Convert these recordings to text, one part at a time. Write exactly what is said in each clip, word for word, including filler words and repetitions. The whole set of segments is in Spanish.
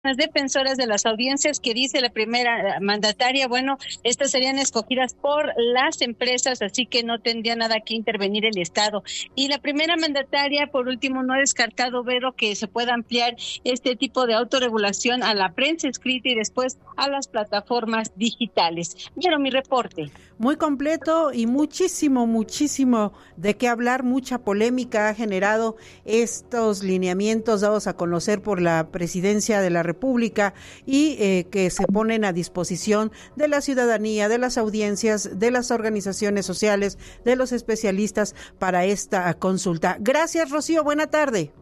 las defensoras de las audiencias que dice la primera mandataria, bueno, estas serían escogidas por las empresas, así que no tendría nada que intervenir el Estado. Y la primera mandataria, por último, no ha descartado, Vero, que se pueda ampliar este tipo de autorregulación a la prensa escrita y después a las plataformas digitales. Vero, mi reporte. Muy completo y muchísimo, muchísimo de qué hablar, mucha polémica ha generado estos lineamientos dados a conocer por la Presidencia de la República y eh, que se ponen a disposición de la ciudadanía, de las audiencias, de las organizaciones sociales, de los especialistas para esta consulta. Gracias, Rocío, buena tarde.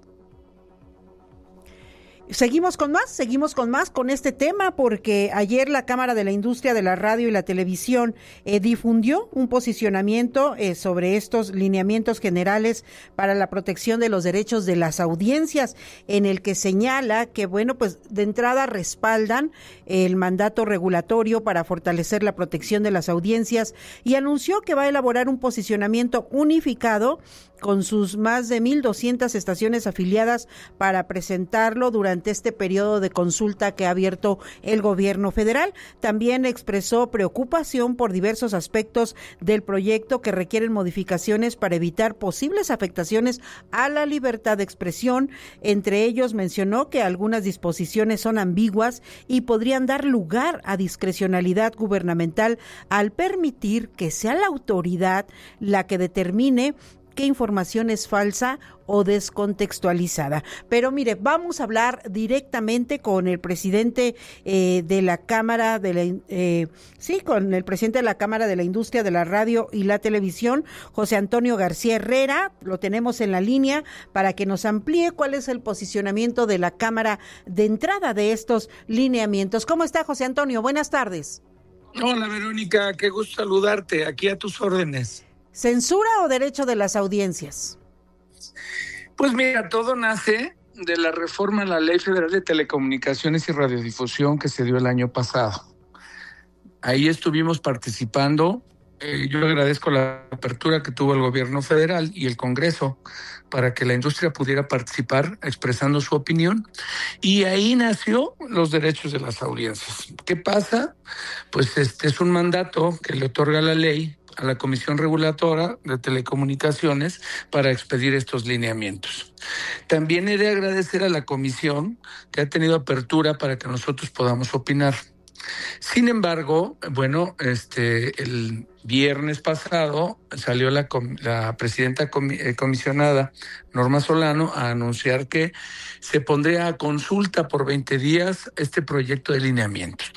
Seguimos con más, seguimos con más con este tema porque ayer la Cámara de la Industria de la Radio y la Televisión eh, difundió un posicionamiento eh, sobre estos lineamientos generales para la protección de los derechos de las audiencias, en el que señala que, bueno, pues de entrada respaldan el mandato regulatorio para fortalecer la protección de las audiencias y anunció que va a elaborar un posicionamiento unificado con sus más de mil doscientas estaciones afiliadas para presentarlo durante este periodo de consulta que ha abierto el gobierno federal. También expresó preocupación por diversos aspectos del proyecto que requieren modificaciones para evitar posibles afectaciones a la libertad de expresión. Entre ellos mencionó que algunas disposiciones son ambiguas y podrían dar lugar a discrecionalidad gubernamental al permitir que sea la autoridad la que determine qué información es falsa o descontextualizada. Pero mire, vamos a hablar directamente con el presidente eh, de la Cámara de la eh, sí, con el presidente de la Cámara de la Industria de la Radio y la Televisión, José Antonio García Herrera. Lo tenemos en la línea para que nos amplíe cuál es el posicionamiento de la Cámara de entrada de estos lineamientos. ¿Cómo está, José Antonio? Buenas tardes. Hola, Verónica, qué gusto saludarte, aquí a tus órdenes. ¿Censura o derecho de las audiencias? Pues mira, todo nace de la reforma a la Ley Federal de Telecomunicaciones y Radiodifusión que se dio el año pasado. Ahí estuvimos participando. Eh, yo agradezco la apertura que tuvo el gobierno federal y el Congreso para que la industria pudiera participar expresando su opinión. Y ahí nació los derechos de las audiencias. ¿Qué pasa? Pues este es un mandato que le otorga la ley a la Comisión Reguladora de Telecomunicaciones para expedir estos lineamientos. También he de agradecer a la comisión que ha tenido apertura para que nosotros podamos opinar. Sin embargo, bueno, este el viernes pasado salió la, la presidenta comisionada Norma Solano a anunciar que se pondría a consulta por veinte días este proyecto de lineamientos.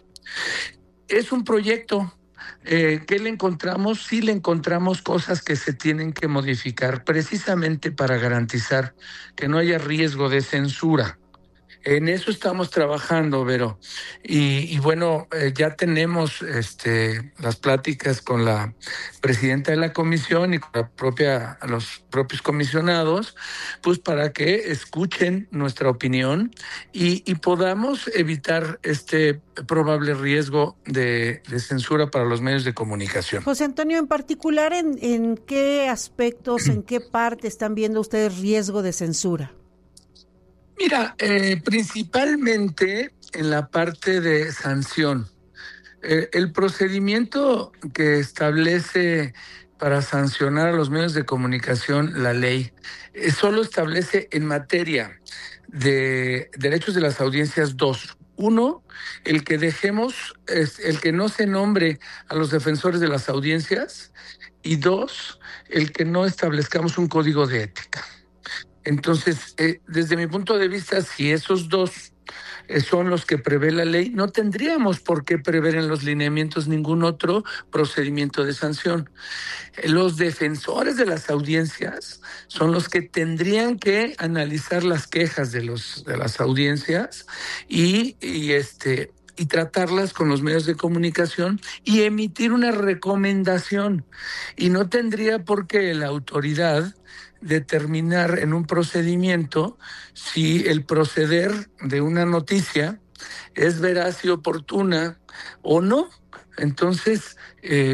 Es un proyecto. Eh, ¿Qué le encontramos? Sí le encontramos cosas que se tienen que modificar precisamente para garantizar que no haya riesgo de censura. En eso estamos trabajando, Vero. Y, y bueno, eh, ya tenemos este, las pláticas con la presidenta de la comisión y con la propia, los propios comisionados, pues para que escuchen nuestra opinión y, y podamos evitar este probable riesgo de, de censura para los medios de comunicación. José Antonio, en particular, ¿en, en qué aspectos, en qué parte están viendo ustedes riesgo de censura? Mira, eh, principalmente en la parte de sanción. Eh, el procedimiento que establece para sancionar a los medios de comunicación la ley eh, solo establece en materia de derechos de las audiencias dos. Uno, el que dejemos, es, el que no se nombre a los defensores de las audiencias, y dos, el que no establezcamos un código de ética. Entonces, eh, desde mi punto de vista, si esos dos eh, son los que prevé la ley, no tendríamos por qué prever en los lineamientos ningún otro procedimiento de sanción. Eh, los defensores de las audiencias son los que tendrían que analizar las quejas de los de las audiencias y, y este y tratarlas con los medios de comunicación y emitir una recomendación. Y no tendría por qué la autoridad determinar en un procedimiento si el proceder de una noticia es veraz y oportuna o no. Entonces, eh,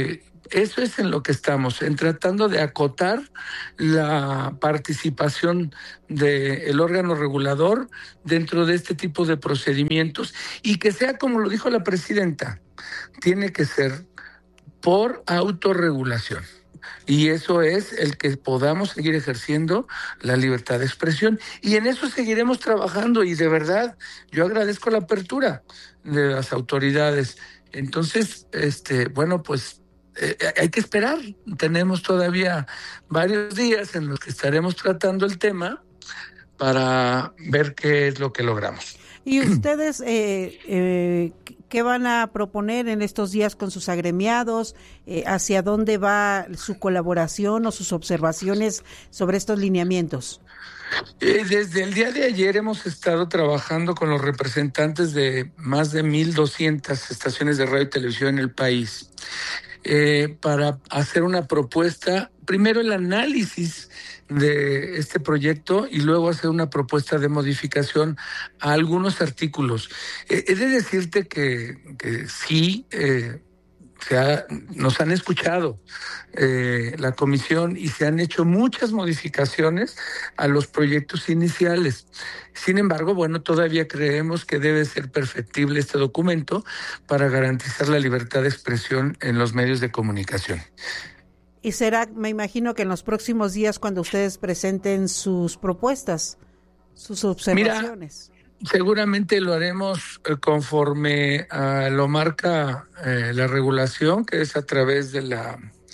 eso es en lo que estamos, en tratando de acotar la participación del órgano regulador dentro de este tipo de procedimientos y que sea como lo dijo la presidenta, tiene que ser por autorregulación. Y eso es el que podamos seguir ejerciendo la libertad de expresión. Y en eso seguiremos trabajando. Y de verdad, yo agradezco la apertura de las autoridades. Entonces, este, bueno, pues eh, hay que esperar. Tenemos todavía varios días en los que estaremos tratando el tema para ver qué es lo que logramos. ¿Y ustedes eh, eh, qué van a proponer en estos días con sus agremiados? Eh, ¿Hacia dónde va su colaboración o sus observaciones sobre estos lineamientos? Eh, desde el día de ayer hemos estado trabajando con los representantes de más de mil doscientas estaciones de radio y televisión en el país eh, para hacer una propuesta, primero el análisis de este proyecto y luego hacer una propuesta de modificación a algunos artículos. Eh, he de decirte que, que sí, eh, se ha, nos han escuchado eh, la comisión y se han hecho muchas modificaciones a los proyectos iniciales. Sin embargo, bueno, todavía creemos que debe ser perfectible este documento para garantizar la libertad de expresión en los medios de comunicación. Y será, me imagino que en los próximos días cuando ustedes presenten sus propuestas, sus observaciones. Mira, seguramente lo haremos conforme a lo marca eh, la regulación, que es a través de la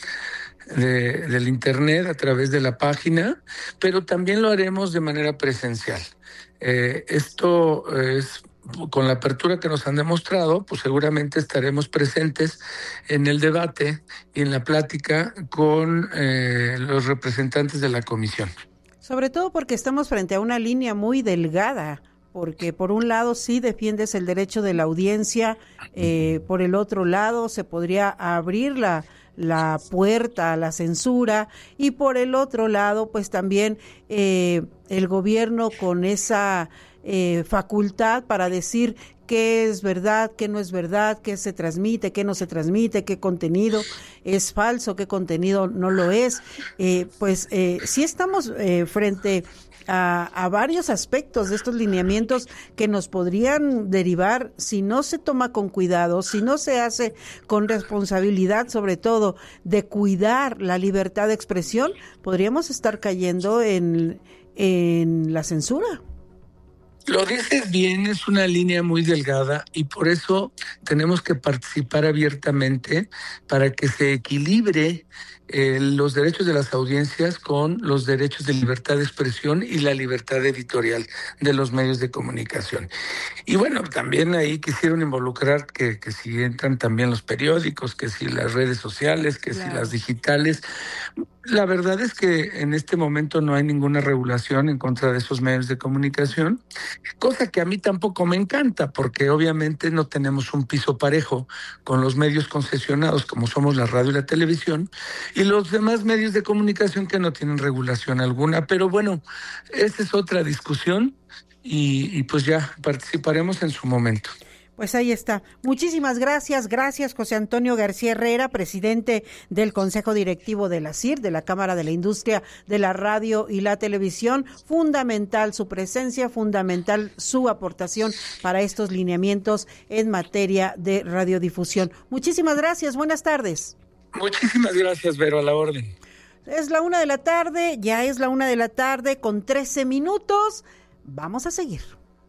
de, del internet, a través de la página, pero también lo haremos de manera presencial. Eh, esto es con la apertura que nos han demostrado, pues seguramente estaremos presentes en el debate y en la plática con eh, los representantes de la comisión. Sobre todo porque estamos frente a una línea muy delgada, porque por un lado sí defiendes el derecho de la audiencia, eh, por el otro lado se podría abrir la, la puerta a la censura y por el otro lado pues también eh, el gobierno con esa Eh, facultad para decir qué es verdad, qué no es verdad, qué se transmite, qué no se transmite, qué contenido es falso, qué contenido no lo es. Eh, pues eh, sí estamos eh, frente a, a varios aspectos de estos lineamientos que nos podrían derivar, si no se toma con cuidado, si no se hace con responsabilidad, sobre todo de cuidar la libertad de expresión, podríamos estar cayendo en, en la censura. Lo dices bien, es una línea muy delgada y por eso tenemos que participar abiertamente para que se equilibre eh, los derechos de las audiencias con los derechos de libertad de expresión y la libertad editorial de los medios de comunicación. Y bueno, también ahí quisieron involucrar que, que si entran también los periódicos, que si las redes sociales, que claro. si las digitales. La verdad es que en este momento no hay ninguna regulación en contra de esos medios de comunicación, cosa que a mí tampoco me encanta, porque obviamente no tenemos un piso parejo con los medios concesionados, como somos la radio y la televisión, y los demás medios de comunicación que no tienen regulación alguna. Pero bueno, esa es otra discusión y, y pues ya participaremos en su momento. Pues ahí está. Muchísimas gracias. Gracias, José Antonio García Herrera, presidente del Consejo Directivo de la C I R, de la Cámara de la Industria de la Radio y la Televisión. Fundamental su presencia, fundamental su aportación para estos lineamientos en materia de radiodifusión. Muchísimas gracias. Buenas tardes. Muchísimas gracias, Vero, a la orden. Es la una de la tarde, ya es la una de la tarde con trece minutos. Vamos a seguir.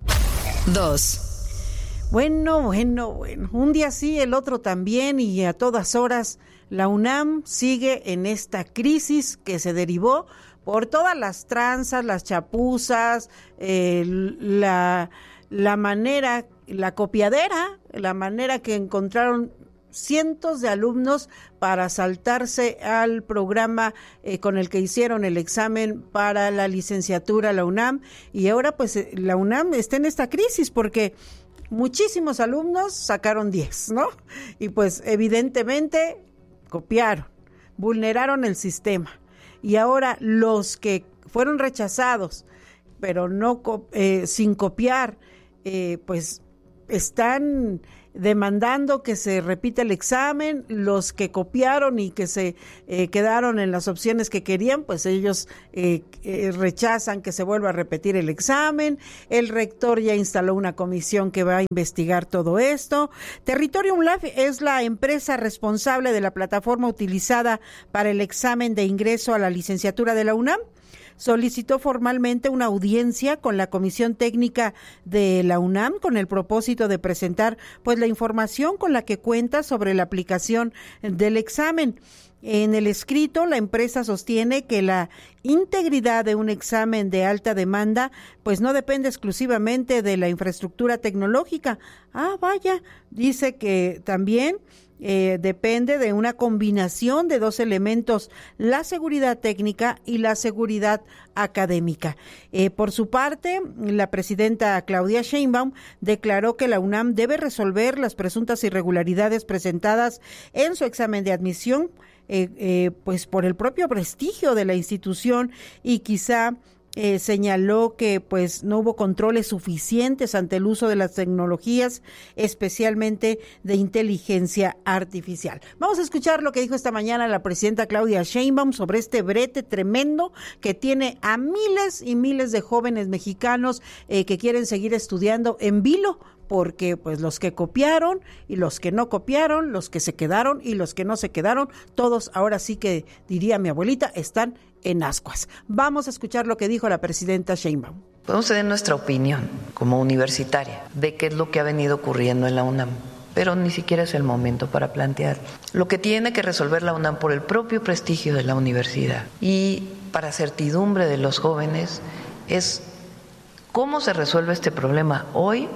Dos. Bueno, bueno, bueno, un día sí, el otro también y a todas horas la UNAM sigue en esta crisis que se derivó por todas las tranzas, las chapuzas, eh, la, la manera, la copiadera, la manera que encontraron cientos de alumnos para saltarse al programa eh, con el que hicieron el examen para la licenciatura la UNAM y ahora pues la UNAM está en esta crisis porque muchísimos alumnos sacaron diez, ¿no? Y pues evidentemente copiaron, vulneraron el sistema. Y ahora los que fueron rechazados, pero no eh, sin copiar, eh, pues están demandando que se repita el examen. Los que copiaron y que se eh, quedaron en las opciones que querían, pues ellos eh, eh, rechazan que se vuelva a repetir el examen. El rector ya instaló una comisión que va a investigar todo esto. Territorium Lab es la empresa responsable de la plataforma utilizada para el examen de ingreso a la licenciatura de la UNAM. Solicitó formalmente una audiencia con la Comisión Técnica de la UNAM con el propósito de presentar pues la información con la que cuenta sobre la aplicación del examen. En el escrito, la empresa sostiene que la integridad de un examen de alta demanda pues no depende exclusivamente de la infraestructura tecnológica. Ah, vaya, dice que también Eh, depende de una combinación de dos elementos, la seguridad técnica y la seguridad académica. Eh, por su parte, la presidenta Claudia Sheinbaum declaró que la UNAM debe resolver las presuntas irregularidades presentadas en su examen de admisión, eh, eh, pues por el propio prestigio de la institución, y quizá Eh, señaló que pues no hubo controles suficientes ante el uso de las tecnologías, especialmente de inteligencia artificial. Vamos a escuchar lo que dijo esta mañana la presidenta Claudia Sheinbaum sobre este brete tremendo que tiene a miles y miles de jóvenes mexicanos eh, que quieren seguir estudiando en vilo, porque pues los que copiaron y los que no copiaron, los que se quedaron y los que no se quedaron, todos ahora sí que, diría mi abuelita, están en ascuas. Vamos a escuchar lo que dijo la presidenta Sheinbaum. Podemos tener nuestra opinión como universitaria de qué es lo que ha venido ocurriendo en la UNAM, pero ni siquiera es el momento para plantear. Lo que tiene que resolver la UNAM por el propio prestigio de la universidad y para certidumbre de los jóvenes es cómo se resuelve este problema hoy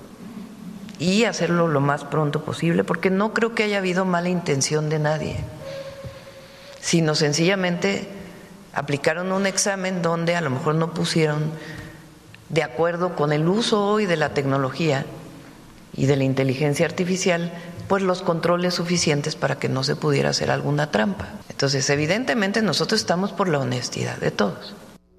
y hacerlo lo más pronto posible, porque no creo que haya habido mala intención de nadie, sino sencillamente aplicaron un examen donde a lo mejor no pusieron de acuerdo con el uso hoy de la tecnología y de la inteligencia artificial, pues los controles suficientes para que no se pudiera hacer alguna trampa. Entonces, evidentemente nosotros estamos por la honestidad de todos.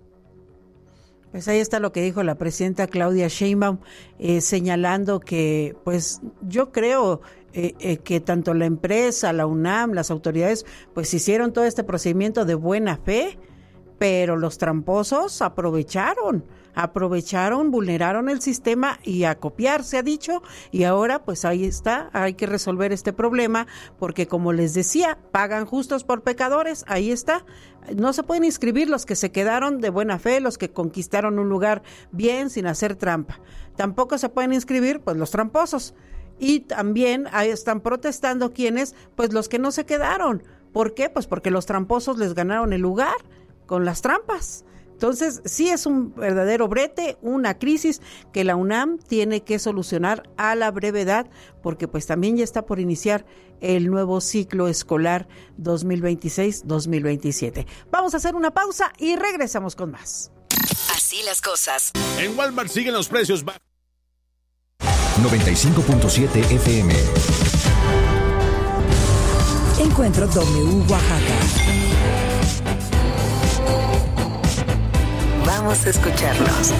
Pues ahí está lo que dijo la presidenta Claudia Sheinbaum, eh, señalando que, pues yo creo eh, eh, que tanto la empresa, la UNAM, las autoridades, pues hicieron todo este procedimiento de buena fe, pero los tramposos aprovecharon, aprovecharon, vulneraron el sistema y a copiar, se ha dicho, y ahora pues ahí está, hay que resolver este problema, porque como les decía, pagan justos por pecadores, ahí está. No se pueden inscribir los que se quedaron de buena fe, los que conquistaron un lugar bien sin hacer trampa. Tampoco se pueden inscribir pues los tramposos. Y también ahí están protestando quienes, pues los que no se quedaron. ¿Por qué? Pues porque los tramposos les ganaron el lugar con las trampas. Entonces, sí es un verdadero brete, una crisis que la UNAM tiene que solucionar a la brevedad, porque pues también ya está por iniciar el nuevo ciclo escolar dos mil veintiséis dos mil veintisiete. Vamos a hacer una pausa y regresamos con más. Así las cosas. En Walmart siguen los precios bajos. noventa y cinco punto siete F M. Encuentro W Oaxaca. Vamos a escucharlos.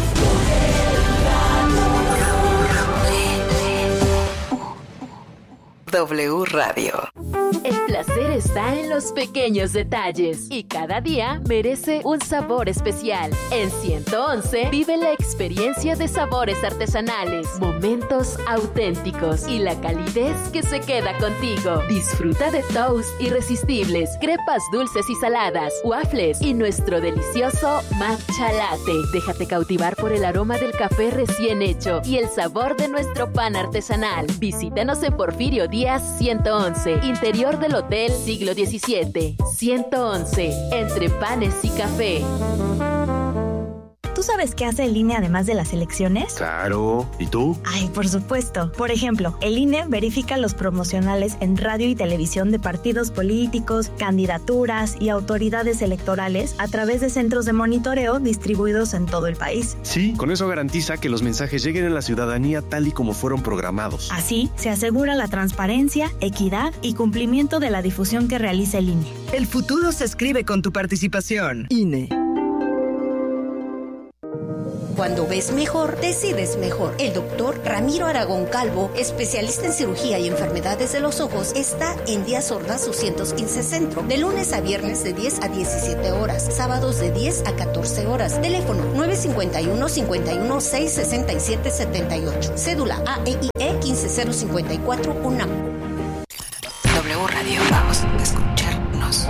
W Radio. El placer está en los pequeños detalles y cada día merece un sabor especial. En ciento once vive la experiencia de sabores artesanales, momentos auténticos y la calidez que se queda contigo. Disfruta de toast irresistibles, crepas dulces y saladas, waffles y nuestro delicioso matcha latte. Déjate cautivar por el aroma del café recién hecho y el sabor de nuestro pan artesanal. Visítanos en Porfirio Díaz ciento once, interior del Hotel Siglo diecisiete. ciento once, entre panes y café. ¿Tú sabes qué hace el I N E además de las elecciones? Claro. ¿Y tú? Ay, por supuesto. Por ejemplo, el I N E verifica los promocionales en radio y televisión de partidos políticos, candidaturas y autoridades electorales a través de centros de monitoreo distribuidos en todo el país. Sí, con eso garantiza que los mensajes lleguen a la ciudadanía tal y como fueron programados. Así, se asegura la transparencia, equidad y cumplimiento de la difusión que realiza el I N E. El futuro se escribe con tu participación. I N E. Cuando ves mejor, decides mejor. El doctor Ramiro Aragón Calvo, especialista en cirugía y enfermedades de los ojos, está en Díaz Ordaz doscientos quince Centro, de lunes a viernes de diez a diecisiete horas, sábados de diez a catorce horas. Teléfono nueve cinco uno, cinco uno seis, seis siete siete ocho. Cédula A E I E quince cero cincuenta y cuatro UNAM. W Radio, vamos a escucharnos.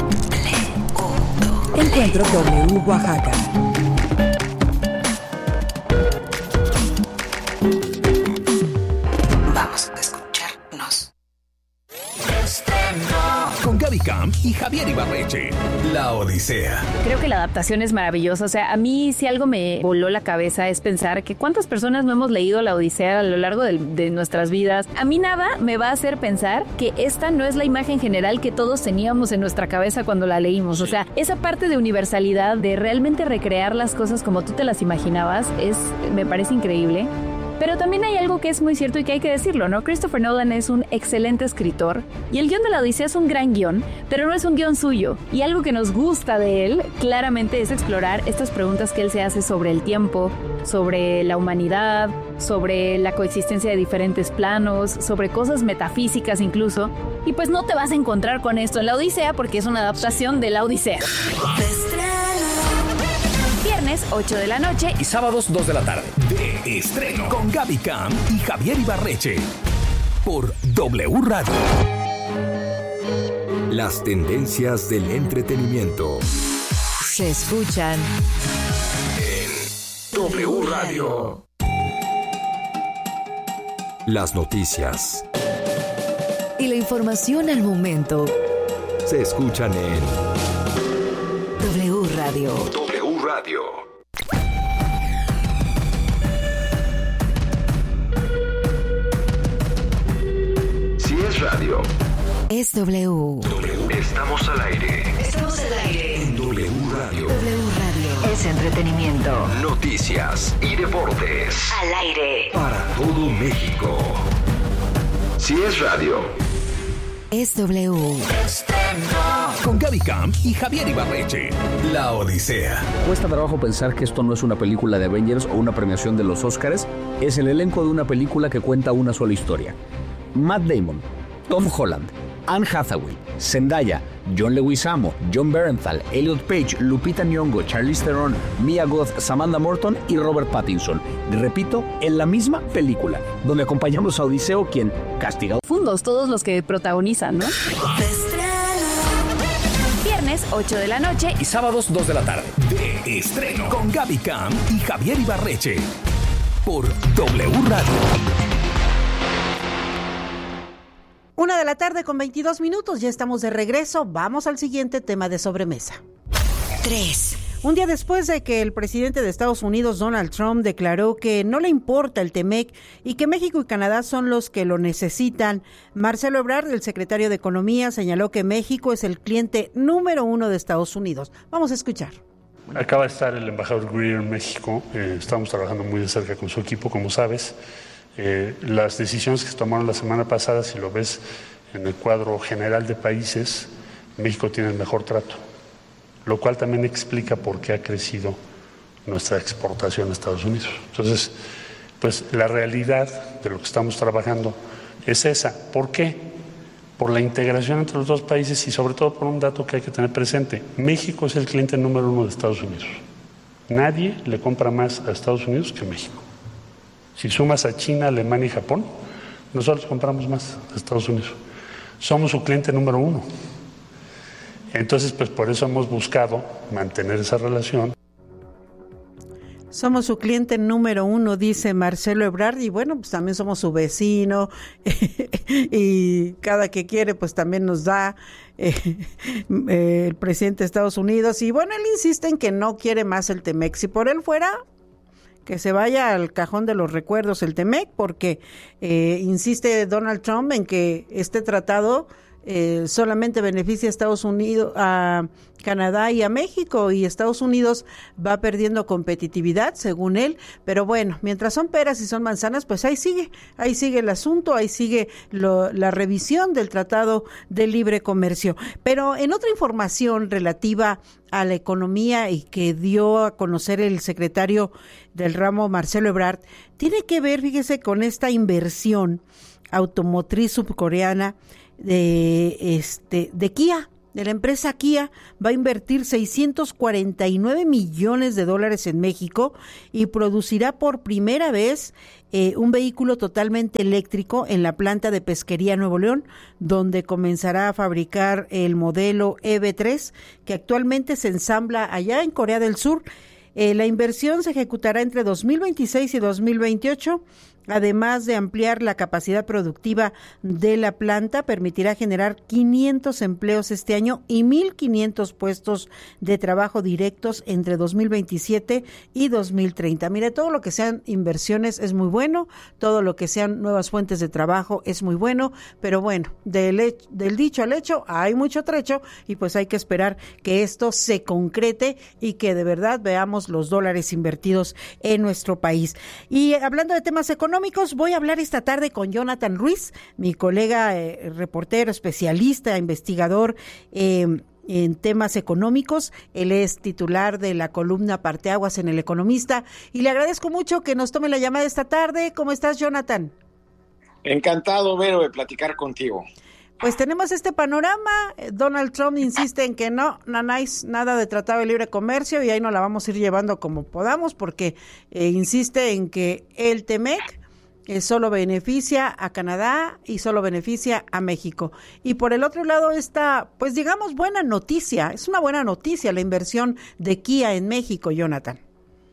W. Encuentro W Oaxaca. Vamos a escucharnos. Con Gaby Camp y Javier Ibarreche. La Odisea. Creo que la adaptación es maravillosa. O sea, a mí si algo me voló la cabeza es pensar que cuántas personas no hemos leído la Odisea a lo largo de, de nuestras vidas. A mí nada me va a hacer pensar que esta no es la imagen general que todos teníamos en nuestra cabeza cuando la leímos. O sea, esa parte de universalidad, de realmente recrear las cosas como tú te las imaginabas, es, me parece increíble. Pero también hay algo que es muy cierto y que hay que decirlo, ¿no? Christopher Nolan es un excelente escritor y el guión de la Odisea es un gran guión, pero no es un guión suyo. Y algo que nos gusta de él, claramente, es explorar estas preguntas que él se hace sobre el tiempo, sobre la humanidad, sobre la coexistencia de diferentes planos, sobre cosas metafísicas incluso. Y pues no te vas a encontrar con esto en la Odisea porque es una adaptación de la Odisea. Viernes, ocho de la noche y sábados, dos de la tarde. De estreno con Gaby Camp y Javier Ibarreche. Por W Radio. Las tendencias del entretenimiento se escuchan en W Radio. Las noticias y la información al momento se escuchan en W Radio. W Radio. Si es radio, es W. W. Estamos al aire. Estamos al aire. En W Radio. W Radio. Es entretenimiento. Noticias y deportes. Al aire. Para todo México. Si es radio, es W. Con Gaby Camp y Javier Ibarreche. La Odisea. Cuesta trabajo pensar que esto no es una película de Avengers o una premiación de los Óscares. Es el elenco de una película que cuenta una sola historia. Matt Damon, Tom Holland, Anne Hathaway, Zendaya, John Leguizamo, John Bernthal, Elliot Page, Lupita Nyong'o, Charlize Theron, Mia Goth, Samantha Morton y Robert Pattinson. Repito, en la misma película, donde acompañamos a Odiseo, quien, castigado... Fundos, todos los que protagonizan, ¿no? Viernes, ocho de la noche y sábados, dos de la tarde. De estreno con Gaby Camp y Javier Ibarreche. Por W Radio. Una de la tarde con veintidós minutos, ya estamos de regreso. Vamos al siguiente tema de sobremesa. Tres. Un día después de que el presidente de Estados Unidos, Donald Trump, declaró que no le importa el T-M E C y que México y Canadá son los que lo necesitan, Marcelo Ebrard, el secretario de Economía, señaló que México es el cliente número uno de Estados Unidos. Vamos a escuchar. Acaba de estar el embajador Greer en México. Eh, estamos trabajando muy de cerca con su equipo, como sabes. Eh, las decisiones que se tomaron la semana pasada, si lo ves en el cuadro general de países, México tiene el mejor trato, lo cual también explica por qué ha crecido nuestra exportación a Estados Unidos. Entonces, pues la realidad de lo que estamos trabajando es esa. ¿Por qué? Por la integración entre los dos países y sobre todo por un dato que hay que tener presente. México es el cliente número uno de Estados Unidos. Nadie le compra más a Estados Unidos que México. Si sumas a China, Alemania y Japón, nosotros compramos más a Estados Unidos. Somos su cliente número uno. Entonces, pues por eso hemos buscado mantener esa relación. Somos su cliente número uno, dice Marcelo Ebrard, y bueno, pues también somos su vecino, y cada que quiere, pues también nos da eh, eh, el presidente de Estados Unidos. Y bueno, él insiste en que no quiere más el T-M E C. Si por él fuera, que se vaya al cajón de los recuerdos el T-M E C, porque eh, insiste Donald Trump en que este tratado eh, solamente beneficia a Estados Unidos, a Canadá y a México, y Estados Unidos va perdiendo competitividad, según él, pero bueno, mientras son peras y son manzanas, pues ahí sigue, ahí sigue el asunto, ahí sigue lo, la revisión del Tratado de Libre Comercio. Pero en otra información relativa a la economía y que dio a conocer el secretario del ramo, Marcelo Ebrard, tiene que ver, fíjese, con esta inversión automotriz subcoreana de, este, de Kia. De la empresa Kia va a invertir seiscientos cuarenta y nueve millones de dólares en México y producirá por primera vez eh, un vehículo totalmente eléctrico en la planta de Pesquería Nuevo León, donde comenzará a fabricar el modelo E V tres, que actualmente se ensambla allá en Corea del Sur. Eh, la inversión se ejecutará entre dos mil veintiséis y dos mil veintiocho. Además de ampliar la capacidad productiva de la planta, permitirá generar quinientos empleos este año y mil quinientos puestos de trabajo directos entre dos mil veintisiete y dos mil treinta. Mire, todo lo que sean inversiones es muy bueno, todo lo que sean nuevas fuentes de trabajo es muy bueno, pero bueno, del, hecho, del dicho al hecho hay mucho trecho y pues hay que esperar que esto se concrete y que de verdad veamos los dólares invertidos en nuestro país. Y hablando de temas económicos, voy a hablar esta tarde con Jonathan Ruiz, mi colega eh, reportero, especialista, investigador eh, en temas económicos. Él es titular de la columna Parteaguas en El Economista y le agradezco mucho que nos tome la llamada esta tarde. ¿Cómo estás, Jonathan? Encantado, Vero, de platicar contigo. Pues tenemos este panorama. Donald Trump insiste en que no, nanáis, nada de tratado de libre comercio, y ahí nos la vamos a ir llevando como podamos, porque eh, insiste en que el TEMEC eh, solo beneficia a Canadá y solo beneficia a México. Y por el otro lado está, pues digamos, buena noticia, es una buena noticia la inversión de Kia en México, Jonathan.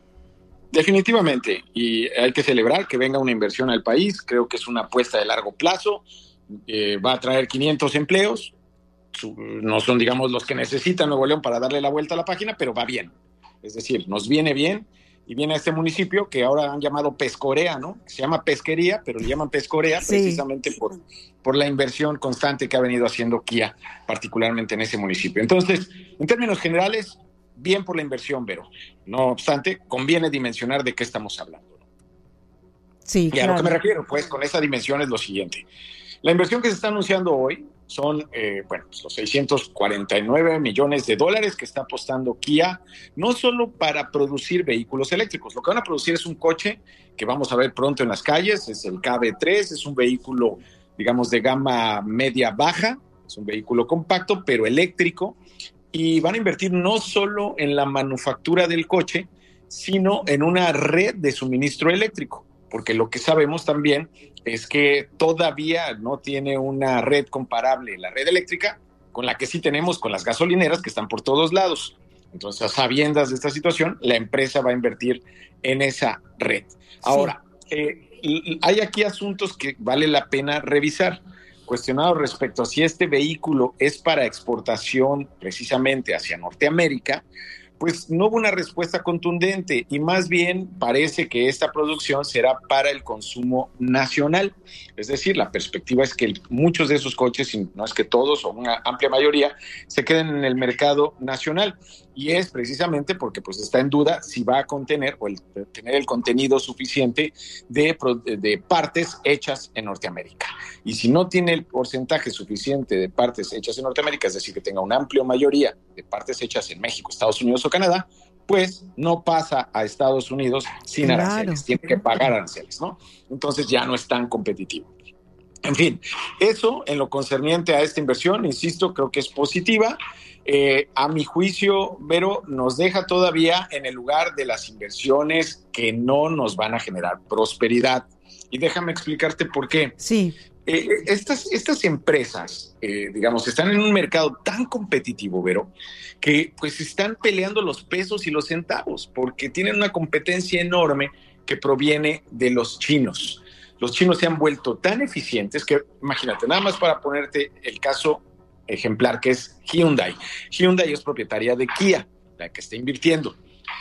Definitivamente, y hay que celebrar que venga una inversión al país. Creo que es una apuesta de largo plazo. Eh, va a traer quinientos empleos, Su, no son, digamos, los que necesita Nuevo León para darle la vuelta a la página, pero va bien, es decir, nos viene bien, y viene a este municipio que ahora han llamado Pescorea, ¿no? Se llama Pesquería, pero le llaman Pescorea, sí, precisamente por, por la inversión constante que ha venido haciendo Kia, particularmente en ese municipio. Entonces, en términos generales, bien por la inversión, Vero. No obstante, conviene dimensionar de qué estamos hablando. Sí, y a claro. lo que me refiero, pues, con esa dimensión es lo siguiente. La inversión que se está anunciando hoy son eh, bueno, pues los seiscientos cuarenta y nueve millones de dólares que está apostando Kia, no solo para producir vehículos eléctricos. Lo que van a producir es un coche que vamos a ver pronto en las calles, es el K V tres, es un vehículo, digamos, de gama media-baja, es un vehículo compacto, pero eléctrico, y van a invertir no solo en la manufactura del coche, sino en una red de suministro eléctrico, porque lo que sabemos también es que todavía no tiene una red comparable la red eléctrica con la que sí tenemos con las gasolineras que están por todos lados. Entonces, a sabiendas de esta situación, la empresa va a invertir en esa red. Ahora, sí. eh, hay aquí asuntos que vale la pena revisar. Cuestionado respecto a si este vehículo es para exportación precisamente hacia Norteamérica, pues no hubo una respuesta contundente y más bien parece que esta producción será para el consumo nacional. Es decir, la perspectiva es que muchos de esos coches, no es que todos o una amplia mayoría, se queden en el mercado nacional. Y es precisamente porque pues está en duda si va a contener o el, tener el contenido suficiente de, de partes hechas en Norteamérica. Y si no tiene el porcentaje suficiente de partes hechas en Norteamérica, es decir, que tenga una amplia mayoría de partes hechas en México, Estados Unidos o Canadá, pues no pasa a Estados Unidos sin claro. aranceles, tiene que pagar aranceles, ¿no? Entonces ya no es tan competitivo. En fin, eso en lo concerniente a esta inversión, insisto, creo que es positiva. Eh, a mi juicio, Vero, nos deja todavía en el lugar de las inversiones que no nos van a generar prosperidad. Y déjame explicarte por qué. Sí. Eh, estas, estas empresas, eh, digamos, están en un mercado tan competitivo, Vero, que pues están peleando los pesos y los centavos, porque tienen una competencia enorme que proviene de los chinos. Los chinos se han vuelto tan eficientes que, imagínate, nada más para ponerte el caso ejemplar que es Hyundai. Hyundai es propietaria de Kia, la que está invirtiendo.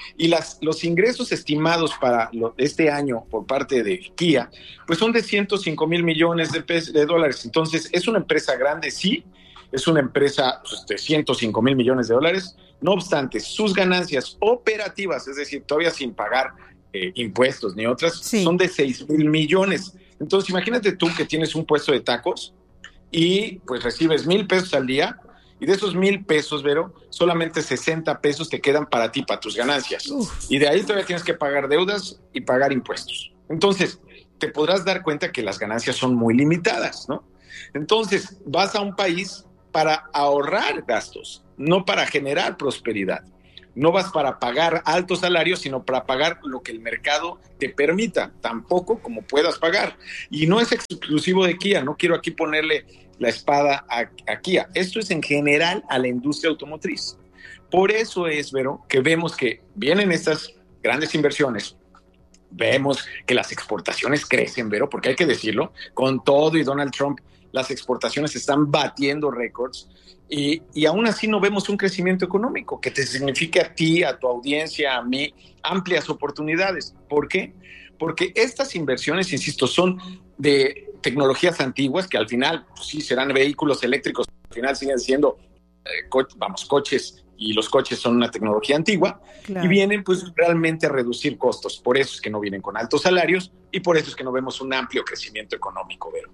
Y las, los ingresos estimados para lo, este año por parte de Kia, pues son de ciento cinco mil millones de, pesos, de dólares. Entonces, es una empresa grande, sí, es una empresa pues, de ciento cinco mil millones de dólares. No obstante, sus ganancias operativas, es decir, todavía sin pagar eh, impuestos ni otras, sí. son de seis mil millones. Entonces, imagínate tú que tienes un puesto de tacos y pues recibes mil pesos al día, y de esos mil pesos, Vero, solamente sesenta pesos te quedan para ti, para tus ganancias. Uf. Y de ahí todavía tienes que pagar deudas y pagar impuestos. Entonces, te podrás dar cuenta que las ganancias son muy limitadas, ¿no? Entonces, vas a un país para ahorrar gastos, no para generar prosperidad. No vas para pagar altos salarios, sino para pagar lo que el mercado te permita, tampoco como puedas pagar. Y no es exclusivo de Kia, no quiero aquí ponerle la espada a, a Kia. Esto es en general a la industria automotriz. Por eso es, Vero, que vemos que vienen estas grandes inversiones. Vemos que las exportaciones crecen, Vero, porque hay que decirlo, con todo y Donald Trump, las exportaciones están batiendo récords. Y, y aún así no vemos un crecimiento económico que te signifique a ti, a tu audiencia, a mí, amplias oportunidades. ¿Por qué? Porque estas inversiones, insisto, son de tecnologías antiguas que al final, pues sí, serán vehículos eléctricos, al final siguen siendo, eh, co- vamos, coches, y los coches son una tecnología antigua, claro. Y vienen pues realmente a reducir costos. Por eso es que no vienen con altos salarios y por eso es que no vemos un amplio crecimiento económico, Vero.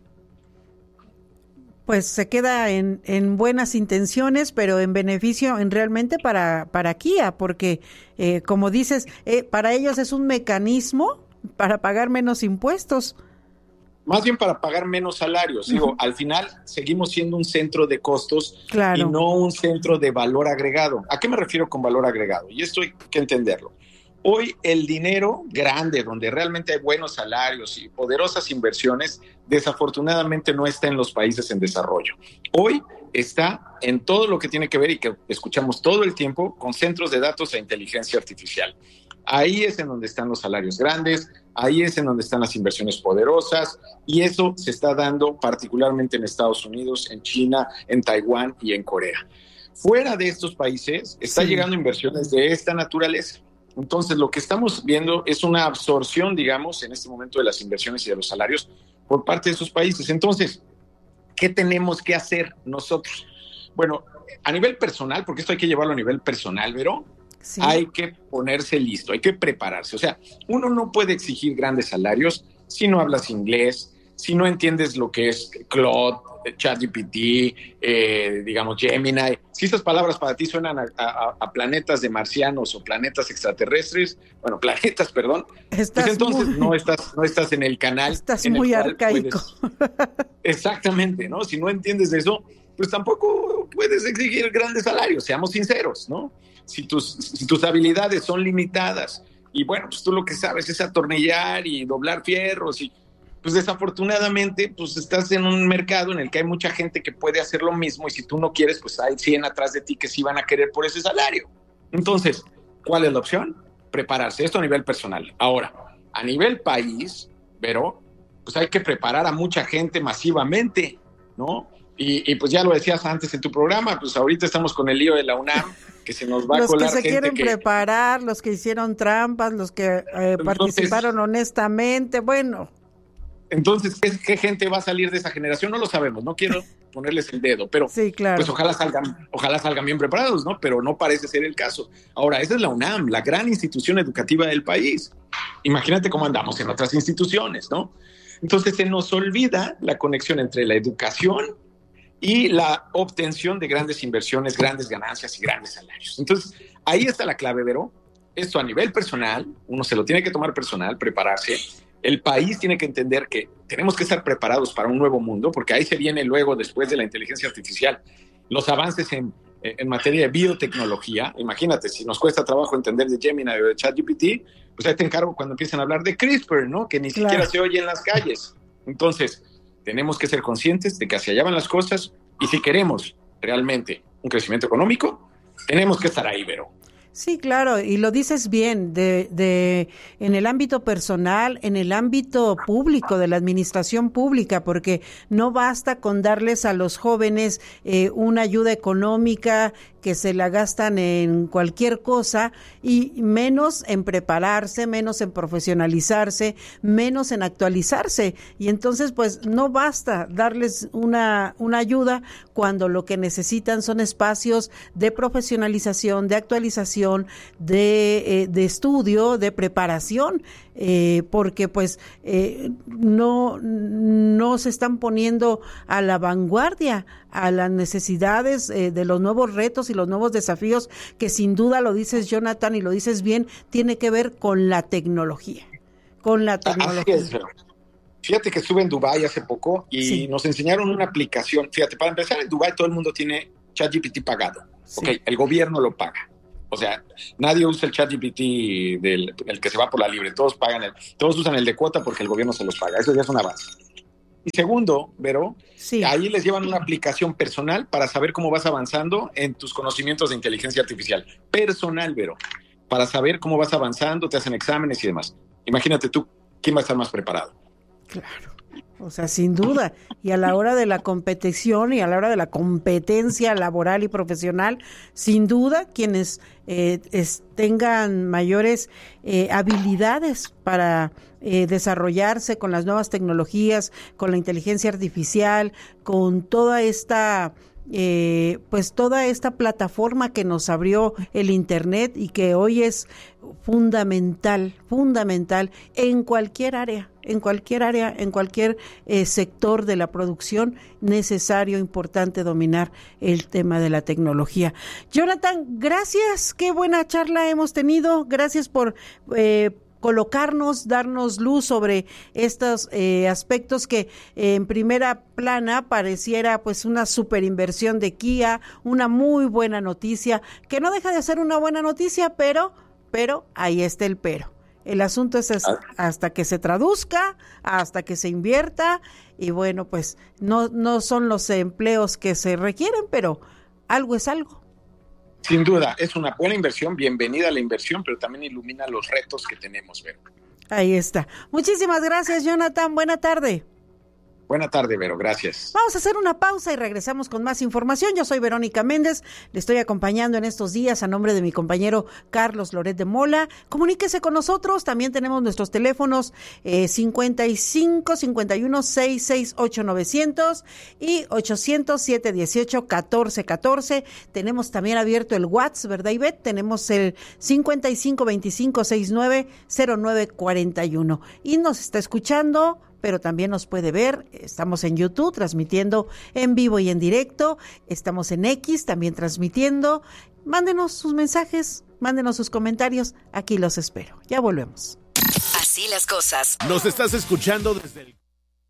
Pues se queda en, en buenas intenciones, pero en beneficio en realmente para, para Kia, porque eh, como dices, eh, para ellos es un mecanismo para pagar menos impuestos. Más bien para pagar menos salarios. Uh-huh. Digo, al final seguimos siendo un centro de costos, claro, y no un centro de valor agregado. ¿A qué me refiero con valor agregado? Y esto hay que entenderlo. Hoy el dinero grande, donde realmente hay buenos salarios y poderosas inversiones, desafortunadamente no está en los países en desarrollo. Hoy está en todo lo que tiene que ver y que escuchamos todo el tiempo con centros de datos e inteligencia artificial. Ahí es en donde están los salarios grandes, ahí es en donde están las inversiones poderosas, y eso se está dando particularmente en Estados Unidos, en China, en Taiwán y en Corea. Fuera de estos países está sí. llegando inversiones de esta naturaleza. Entonces, lo que estamos viendo es una absorción, digamos, en este momento de las inversiones y de los salarios por parte de esos países. Entonces, ¿qué tenemos que hacer nosotros? Bueno, a nivel personal, porque esto hay que llevarlo a nivel personal, ¿verdad? Sí. Hay que ponerse listo, hay que prepararse. O sea, uno no puede exigir grandes salarios si no hablas inglés, si no entiendes lo que es Claude, ChatGPT, eh, digamos Gemini. Si estas palabras para ti suenan a, a, a planetas de marcianos o planetas extraterrestres, bueno, planetas, perdón, estás pues entonces muy, no estás no estás en el canal. Estás en muy el arcaico. Puedes, exactamente, ¿no? Si no entiendes eso, pues tampoco puedes exigir grandes salarios, seamos sinceros, ¿no? Si tus, si tus habilidades son limitadas y bueno, pues tú lo que sabes es atornillar y doblar fierros y pues desafortunadamente pues estás en un mercado en el que hay mucha gente que puede hacer lo mismo y si tú no quieres, pues hay cien atrás de ti que sí van a querer por ese salario. Entonces, ¿cuál es la opción? Prepararse, esto a nivel personal. Ahora, a nivel país, pero pues hay que preparar a mucha gente masivamente, ¿no? Y, y pues ya lo decías antes en tu programa, pues ahorita estamos con el lío de la UNAM, que se nos va a colar gente que... Los que se quieren que... preparar, los que hicieron trampas, los que eh, Entonces, participaron honestamente, bueno... Entonces, ¿qué, ¿qué gente va a salir de esa generación? No lo sabemos, no quiero ponerles el dedo, pero sí, claro. pues ojalá salgan, ojalá salgan bien preparados, ¿no? Pero no parece ser el caso. Ahora, esa es la UNAM, la gran institución educativa del país. Imagínate cómo andamos en otras instituciones, ¿no? Entonces, se nos olvida la conexión entre la educación y la obtención de grandes inversiones, grandes ganancias y grandes salarios. Entonces, ahí está la clave, Vero. Esto a nivel personal, uno se lo tiene que tomar personal, prepararse. El país tiene que entender que tenemos que estar preparados para un nuevo mundo, porque ahí se viene luego, después de la inteligencia artificial, los avances en, en materia de biotecnología. Imagínate, si nos cuesta trabajo entender de Gemini o de ChatGPT, pues ahí te encargo cuando empiecen a hablar de CRISPR, ¿no? Que ni claro. siquiera se oye en las calles. Entonces, tenemos que ser conscientes de que hacia allá van las cosas y si queremos realmente un crecimiento económico, tenemos que estar ahí, Vero. Sí, claro, y lo dices bien, de, de en el ámbito personal, en el ámbito público, de la administración pública, porque no basta con darles a los jóvenes eh, una ayuda económica que se la gastan en cualquier cosa y menos en prepararse, menos en profesionalizarse, menos en actualizarse. Y entonces, pues, no basta darles una, una ayuda cuando lo que necesitan son espacios de profesionalización, de actualización, de, eh, de estudio, de preparación, eh, porque pues eh, no, no se están poniendo a la vanguardia a las necesidades eh, de los nuevos retos y los nuevos desafíos que sin duda, lo dices Jonathan y lo dices bien, tiene que ver con la tecnología, con la tecnología. Así es, pero fíjate que estuve en Dubái hace poco y sí. nos enseñaron una aplicación. Fíjate, para empezar, en Dubái todo el mundo tiene ChatGPT pagado. Sí. Ok, el gobierno lo paga. O sea, nadie usa el ChatGPT del el que se va por la libre. Todos pagan el, todos usan el de cuota porque el gobierno se los paga. Eso ya es un avance. Y segundo, Vero, sí. ahí les llevan una aplicación personal para saber cómo vas avanzando en tus conocimientos de inteligencia artificial. Personal, Vero. Para saber cómo vas avanzando, te hacen exámenes y demás. Imagínate tú, ¿quién va a estar más preparado? Claro. O sea, sin duda. Y a la hora de la competición y a la hora de la competencia laboral y profesional, sin duda, quienes eh, es, tengan mayores eh, habilidades para eh, desarrollarse con las nuevas tecnologías, con la inteligencia artificial, con toda esta... Eh, pues toda esta plataforma que nos abrió el Internet y que hoy es fundamental, fundamental en cualquier área, en cualquier área, en cualquier eh, sector de la producción, necesario, importante dominar el tema de la tecnología. Jonathan, gracias, qué buena charla hemos tenido, gracias por eh, colocarnos, darnos luz sobre estos eh, aspectos que eh, en primera plana pareciera pues una superinversión de Kia, una muy buena noticia, que no deja de ser una buena noticia, pero, pero ahí está el pero. El asunto es hasta, hasta que se traduzca, hasta que se invierta, y bueno, pues no, no son los empleos que se requieren, pero algo es algo. Sin duda, es una buena inversión, bienvenida a la inversión, pero también ilumina los retos que tenemos, Vero. Ahí está. Muchísimas gracias, Jonathan. Buena tarde. Buena tarde, Vero. Gracias. Vamos a hacer una pausa y regresamos con más información. Yo soy Verónica Méndez. Le estoy acompañando en estos días a nombre de mi compañero Carlos Loret de Mola. Comuníquese con nosotros. También tenemos nuestros teléfonos eh, cincuenta y cinco, cincuenta y uno, sesenta y seis, ocho novecientos y ochocientos, setecientos dieciocho, catorce catorce. Tenemos también abierto el WhatsApp, ¿verdad, Ivette? Tenemos el cincuenta y cinco, veinticinco, sesenta y nueve, cero nueve cuarenta y uno. Y nos está escuchando, pero también nos puede ver. Estamos en YouTube transmitiendo en vivo y en directo. Estamos en X también transmitiendo. Mándenos sus mensajes, mándenos sus comentarios. Aquí los espero. Ya volvemos. Así las cosas. Nos estás escuchando desde el...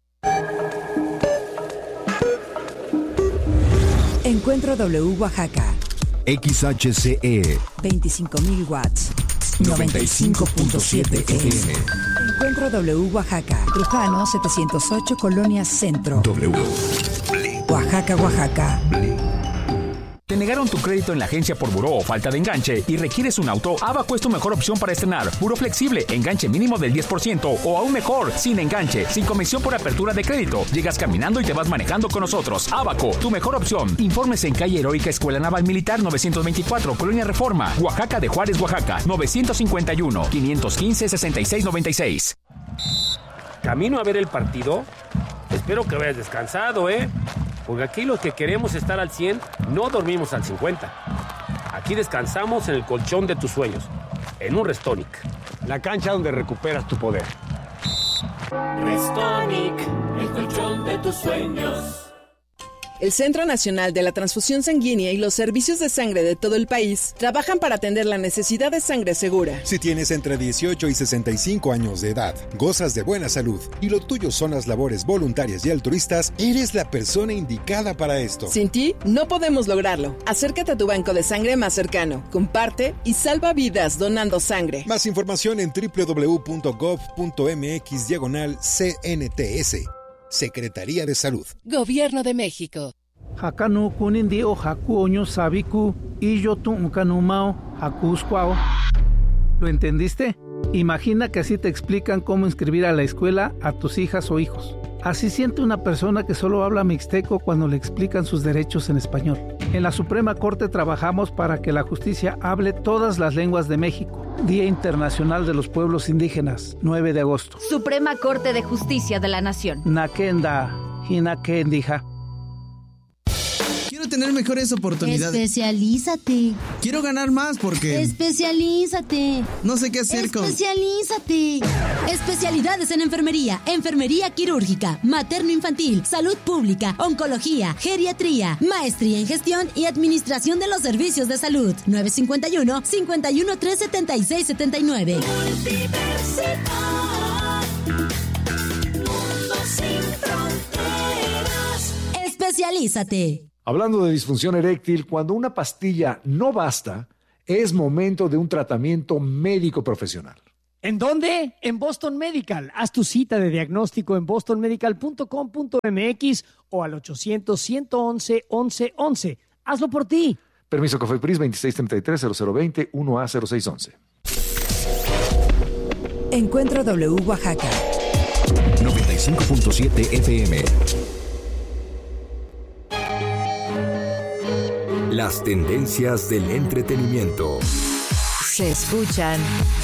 Encuentro W Oaxaca. X H C E. veinticinco mil watts. noventa y cinco punto siete F M. Encuentro W Oaxaca. Trujano setecientos ocho, Colonia Centro. W. Oaxaca, Oaxaca. ¿Te negaron tu crédito en la agencia por buró o falta de enganche y requieres un auto? Abaco es tu mejor opción para estrenar. Buró flexible, enganche mínimo del diez por ciento o aún mejor, sin enganche, sin comisión por apertura de crédito. Llegas caminando y te vas manejando con nosotros. Abaco, tu mejor opción. Informes en calle Heroica Escuela Naval Militar novecientos veinticuatro, Colonia Reforma, Oaxaca de Juárez, Oaxaca, novecientos cincuenta y uno, quinientos quince, sesenta y seis noventa y seis. ¿Camino a ver el partido? Espero que hayas descansado, ¿eh? Porque aquí los que queremos estar al cien, no dormimos al cincuenta. Aquí descansamos en el colchón de tus sueños, en un Restonic. La cancha donde recuperas tu poder. Restonic, el colchón de tus sueños. El Centro Nacional de la Transfusión Sanguínea y los servicios de sangre de todo el país trabajan para atender la necesidad de sangre segura. Si tienes entre dieciocho y sesenta y cinco años de edad, gozas de buena salud y lo tuyo son las labores voluntarias y altruistas, eres la persona indicada para esto. Sin ti, no podemos lograrlo. Acércate a tu banco de sangre más cercano, comparte y salva vidas donando sangre. Más información en doble u doble u doble u punto gov punto m x diagonal C N T S. Secretaría de Salud. Gobierno de México. Hakanu kunindi o haku oño sabiku y yo tu unkanumao hakusquao. ¿Lo entendiste? Imagina que así te explican cómo inscribir a la escuela a tus hijas o hijos. Así siente una persona que solo habla mixteco cuando le explican sus derechos en español. En la Suprema Corte trabajamos para que la justicia hable todas las lenguas de México. Día Internacional de los Pueblos Indígenas, nueve de agosto. Suprema Corte de Justicia de la Nación. Nakenda, Hinakendija. Quiero tener mejores oportunidades. Especialízate. Quiero ganar más porque... Especialízate. No sé qué hacer con... Especialízate. Especialidades en enfermería, enfermería quirúrgica, materno-infantil, salud pública, oncología, geriatría, maestría en gestión y administración de los servicios de salud. nueve cinco uno, cinco uno tres, siete seis siete nueve. Universidad. Mundo sin fronteras. Especialízate. Hablando de disfunción eréctil, cuando una pastilla no basta, es momento de un tratamiento médico profesional. ¿En dónde? En Boston Medical. Haz tu cita de diagnóstico en boston medical punto com punto m x o al ochocientos, ciento once, once once. Hazlo por ti. Permiso COFEPRIS veintiséis treinta y tres, cero cero veinte, uno A cero seis once. Encuentro W Oaxaca. noventa y cinco punto siete F M. Las tendencias del entretenimiento se escuchan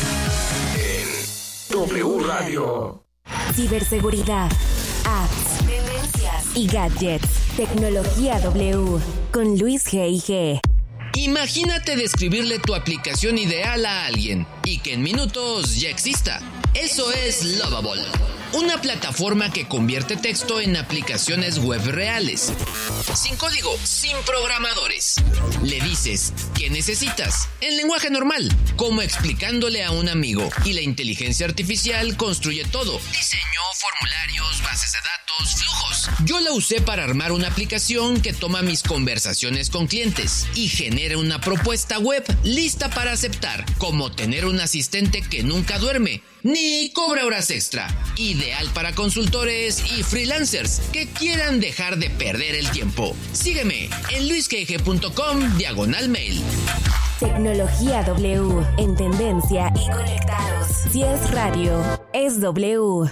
en W Radio. Ciberseguridad, apps, tendencias y gadgets. Tecnología W con Luis G I G. Imagínate describirle tu aplicación ideal a alguien y que en minutos ya exista. Eso es Lovable, una plataforma que convierte texto en aplicaciones web reales. Sin código, sin programadores. Le dices ¿qué necesitas? En lenguaje normal, como explicándole a un amigo. Y la inteligencia artificial construye todo. Diseño, formularios, bases de datos, flujos. Yo la usé para armar una aplicación que toma mis conversaciones con clientes y genera una propuesta web lista para aceptar, como tener un asistente que nunca duerme ni cobra horas extra. Ideal para consultores y freelancers que quieran dejar de perder el tiempo. Sígueme en luis g g punto com diagonal mail. Tecnología W en tendencia y conectados. Si es radio, es W.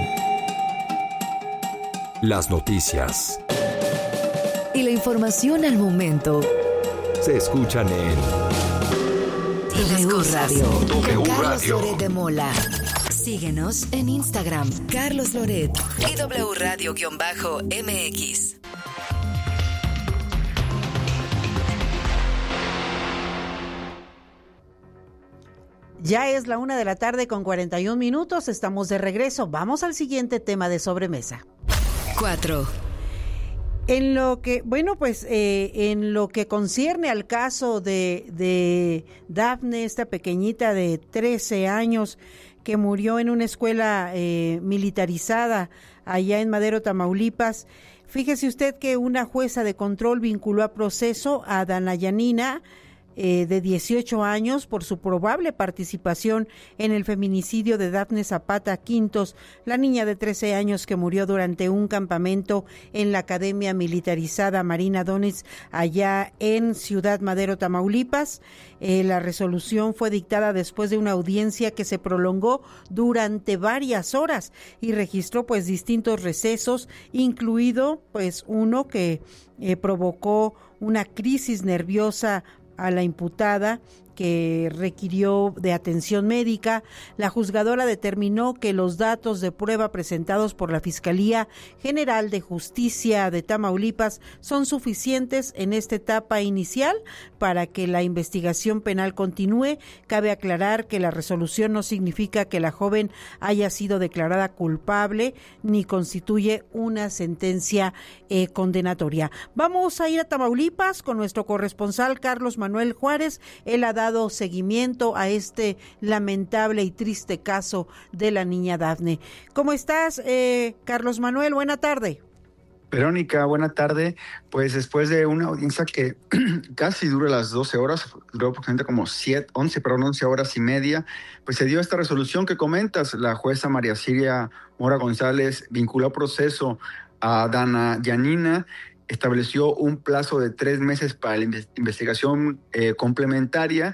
Las noticias y la información al momento se escuchan en W Radio. W Carlos Radio. Loret de Mola. Síguenos en Instagram, Carlos Loret y W Radio-M X. Ya es la una de la tarde con cuarenta y un minutos. Estamos de regreso. Vamos al siguiente tema de sobremesa. Cuatro. En lo que, bueno, pues eh, en lo que concierne al caso de, de Dafne, esta pequeñita de trece años que murió en una escuela eh, militarizada allá en Madero, Tamaulipas, fíjese usted que una jueza de control vinculó a proceso a Dana Yanina, Eh, de dieciocho años, por su probable participación en el feminicidio de Dafne Zapata Quintos, la niña de trece años que murió durante un campamento en la Academia Militarizada Marina Donis, allá en Ciudad Madero, Tamaulipas. Eh, la resolución fue dictada después de una audiencia que se prolongó durante varias horas y registró pues distintos recesos, incluido pues uno que eh, provocó una crisis nerviosa a la imputada, que requirió de atención médica. La juzgadora determinó que los datos de prueba presentados por la Fiscalía General de Justicia de Tamaulipas son suficientes en esta etapa inicial para que la investigación penal continúe. Cabe aclarar que la resolución no significa que la joven haya sido declarada culpable ni constituye una sentencia eh, condenatoria. Vamos a ir a Tamaulipas con nuestro corresponsal Carlos Manuel Juárez. Él ha dado seguimiento a este lamentable y triste caso de la niña Dafne. ¿Cómo estás, eh, Carlos Manuel? Buena tarde. Verónica, buena tarde. Pues después de una audiencia que casi dura las doce horas, duró aproximadamente como siete, once, perdón, once horas y media, pues se dio esta resolución que comentas. La jueza María Siria Mora González vinculó a proceso a Dana Yanina, estableció un plazo de tres meses para la investigación eh, complementaria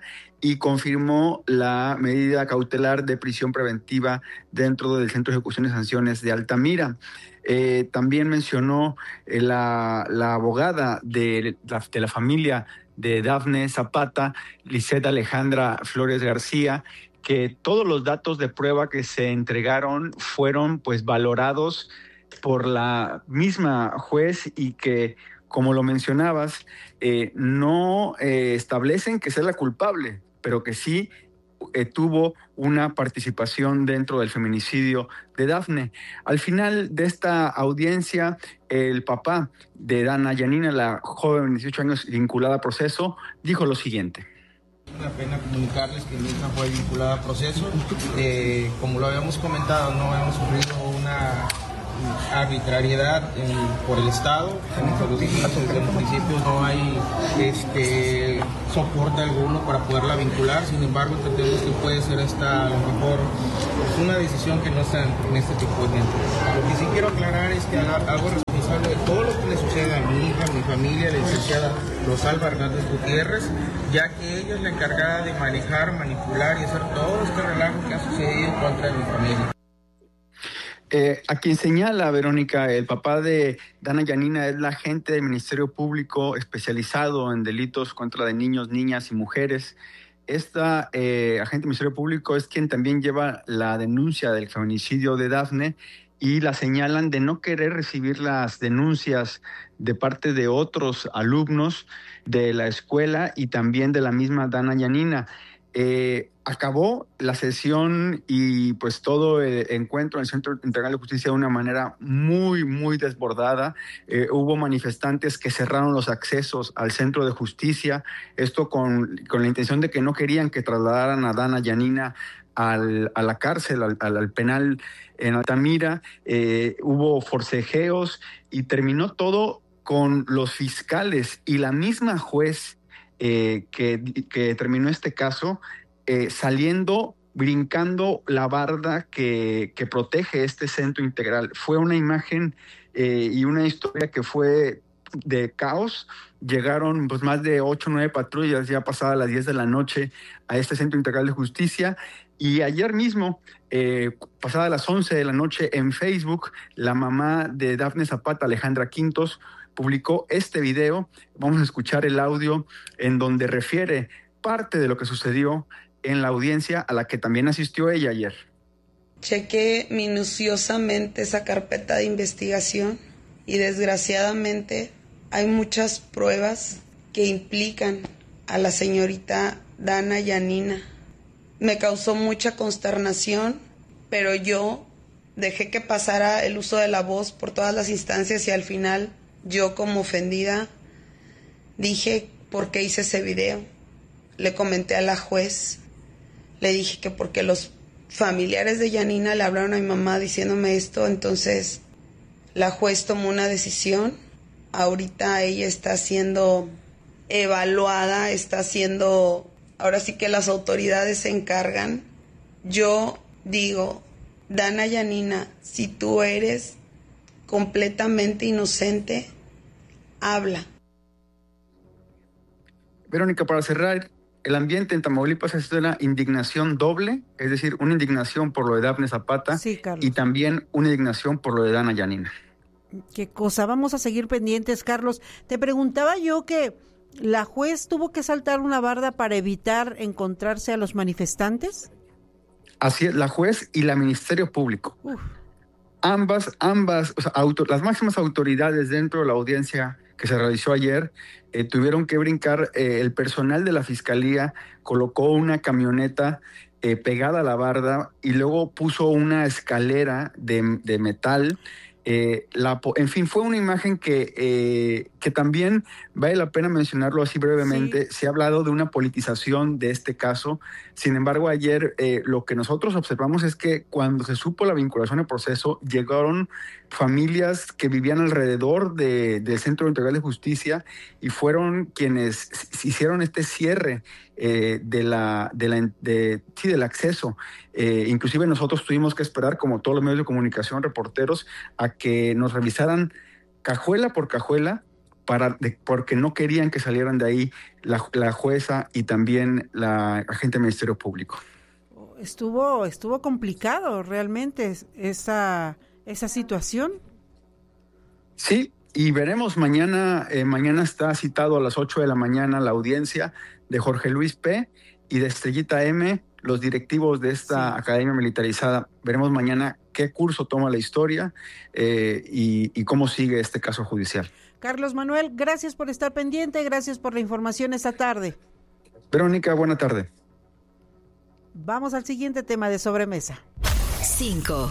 y confirmó la medida cautelar de prisión preventiva dentro del Centro de Ejecución de Sanciones de Altamira. Eh, también mencionó eh, la, la abogada de la, de la familia de Dafne Zapata, Lisette Alejandra Flores García, que todos los datos de prueba que se entregaron fueron pues valorados por la misma juez y que, como lo mencionabas, eh, no eh, establecen que sea la culpable, pero que sí eh, tuvo una participación dentro del feminicidio de Dafne. Al final de esta audiencia, el papá de Dana Yanina, la joven de dieciocho años vinculada a proceso, dijo lo siguiente. Una pena comunicarles que mi hija fue vinculada a proceso. Eh, como lo habíamos comentado, no hemos sufrido una arbitrariedad en, por el Estado. Como lo dijimos desde el principio, no hay este, soporte alguno para poderla vincular. Sin embargo, entendemos que puede ser esta a lo mejor una decisión que no está en este tipo de gente. Lo que sí quiero aclarar es que hago responsable de todo lo que le sucede a mi hija, a mi familia, a la licenciada Rosalba Hernández Gutiérrez, ya que ella es la encargada de manejar, manipular y hacer todo este relajo que ha sucedido en contra de mi familia. Eh, a quien señala, Verónica, el papá de Dana Yanina es la agente del Ministerio Público especializado en delitos contra de niños, niñas y mujeres. Esta eh, agente del Ministerio Público es quien también lleva la denuncia del feminicidio de Dafne y la señalan de no querer recibir las denuncias de parte de otros alumnos de la escuela y también de la misma Dana Yanina. Eh, acabó la sesión y pues todo el encuentro en el Centro Integral de Justicia de una manera muy, muy desbordada. Eh, hubo manifestantes que cerraron los accesos al Centro de Justicia, esto con, con la intención de que no querían que trasladaran a Dana Yanina al, a la cárcel, al, al penal en Altamira. Eh, hubo forcejeos y terminó todo con los fiscales y la misma juez Eh, que, que terminó este caso eh, saliendo, brincando la barda que, que protege este centro integral. Fue una imagen eh, y una historia que fue de caos. Llegaron pues más de ocho o nueve patrullas ya pasadas las diez de la noche a este Centro Integral de Justicia y ayer mismo, eh, pasadas las once de la noche en Facebook, la mamá de Dafne Zapata, Alejandra Quintos, publicó este video. Vamos a escuchar el audio en donde refiere parte de lo que sucedió en la audiencia a la que también asistió ella ayer. Chequé minuciosamente esa carpeta de investigación y desgraciadamente hay muchas pruebas que implican a la señorita Dana Yanina. Me causó mucha consternación, pero yo dejé que pasara el uso de la voz por todas las instancias y al final yo, como ofendida, dije por qué hice ese video. Le comenté a la juez, le dije que porque los familiares de Yanina le hablaron a mi mamá diciéndome esto, entonces la juez tomó una decisión. Ahorita ella está siendo evaluada, está siendo, ahora sí que las autoridades se encargan. Yo digo, Dana Yanina, si tú eres completamente inocente, habla. Verónica, para cerrar, el ambiente en Tamaulipas es una indignación doble, es decir, una indignación por lo de Dafne Zapata sí, y también una indignación por lo de Dana Yanina. Qué cosa, vamos a seguir pendientes, Carlos. Te preguntaba yo que la juez tuvo que saltar una barda para evitar encontrarse a los manifestantes. Así es, la juez y la Ministerio Público. Uf. Ambas, ambas, o sea, auto, las máximas autoridades dentro de la audiencia que se realizó ayer eh, tuvieron que brincar. Eh, el personal de la Fiscalía colocó una camioneta eh, pegada a la barda y luego puso una escalera de, de metal. Eh, la, en fin, fue una imagen que, eh, que también vale la pena mencionarlo así brevemente. Sí. Se ha hablado de una politización de este caso. Sin embargo, ayer eh, lo que nosotros observamos es que cuando se supo la vinculación al proceso, llegaron familias que vivían alrededor de, del Centro Integral de Justicia y fueron quienes hicieron este cierre eh, de la, de la, de, sí, del acceso. Eh, inclusive nosotros tuvimos que esperar, como todos los medios de comunicación, reporteros, a que nos revisaran cajuela por cajuela para, de, porque no querían que salieran de ahí la, la jueza y también la agente del Ministerio Público. Estuvo, estuvo complicado realmente esa, esa situación. Sí, y veremos mañana, eh, mañana está citado a las ocho de la mañana la audiencia de Jorge Luis P. y de Estrellita M., los directivos de esta sí. academia militarizada. Veremos mañana qué curso toma la historia eh, y, y cómo sigue este caso judicial. Carlos Manuel, gracias por estar pendiente, gracias por la información esta tarde. Verónica, buena tarde. Vamos al siguiente tema de sobremesa. cinco.